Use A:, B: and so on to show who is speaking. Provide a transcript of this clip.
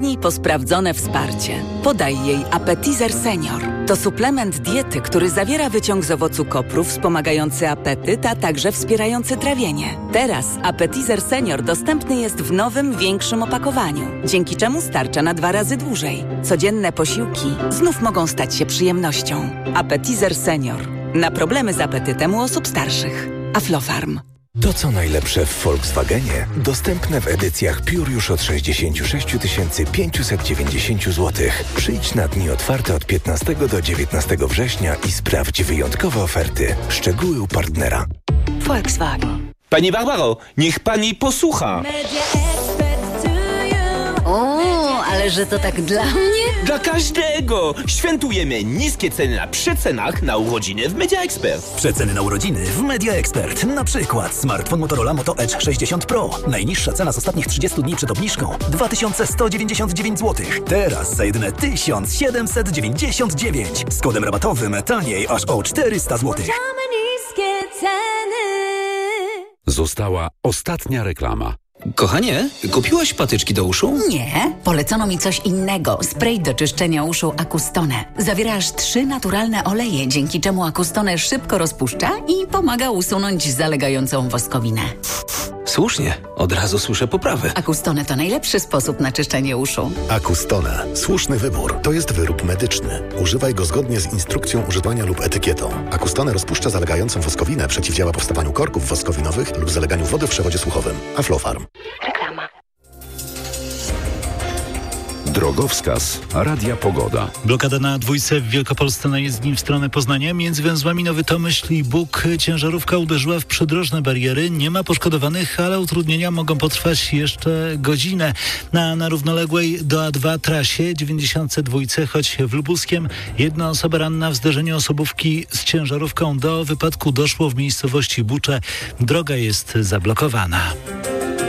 A: Sięgnij po sprawdzone wsparcie. Podaj jej Appetizer Senior. To suplement diety, który zawiera wyciąg z owocu kopru wspomagający apetyt, a także wspierający trawienie. Teraz Appetizer Senior dostępny jest w nowym, większym opakowaniu, dzięki czemu starcza na 2 razy dłużej. Codzienne posiłki znów mogą stać się przyjemnością. Appetizer Senior. Na problemy z apetytem u osób starszych. Aflofarm.
B: To co najlepsze w Volkswagenie dostępne w edycjach Pure już od 66 590 zł. Przyjdź na dni otwarte od 15 do 19 września i sprawdź wyjątkowe oferty. Szczegóły u partnera.
A: Volkswagen.
C: Pani Barbaro, niech pani posłucha.
D: O, ale że to tak dla mnie?
C: Dla każdego! Świętujemy niskie ceny na przecenach na urodziny w Media Expert.
E: Przeceny na urodziny w Media Expert. Na przykład smartfon Motorola Moto Edge 60 Pro. Najniższa cena z ostatnich 30 dni przed obniżką 2199 zł. Teraz za jedyne 1799. Z kodem rabatowym taniej aż o 400 zł.
F: Została ostatnia reklama.
G: Kochanie, kupiłaś patyczki do uszu?
D: Nie, polecono mi coś innego. Spray do czyszczenia uszu Acustone. Zawiera aż 3 naturalne oleje, dzięki czemu Acustone szybko rozpuszcza i pomaga usunąć zalegającą woskowinę.
G: Słusznie, od razu słyszę poprawę.
D: Acustone to najlepszy sposób na czyszczenie uszu.
H: Acustone. Słuszny wybór. To jest wyrób medyczny. Używaj go zgodnie z instrukcją używania lub etykietą. Acustone rozpuszcza zalegającą woskowinę, przeciwdziała powstawaniu korków woskowinowych lub zaleganiu wody w przewodzie słuchowym. Aflofarm.
A: Reklama.
F: Drogowskaz. Radia Pogoda.
I: Blokada na dwójce w Wielkopolsce na jezdni w stronę Poznania. Między węzłami Nowy Tomyśl i Bóg ciężarówka uderzyła w przydrożne bariery. Nie ma poszkodowanych, ale utrudnienia mogą potrwać jeszcze godzinę. Na równoległej do A2 trasie 92, choć w Lubuskiem 1 osoba ranna w zderzeniu osobówki z ciężarówką. Do wypadku doszło w miejscowości Bucze. Droga jest zablokowana.